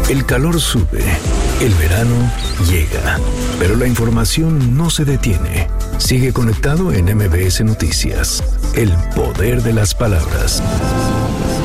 El calor sube, el verano llega, pero la información no se detiene. Sigue conectado en MBS Noticias. El poder de las palabras.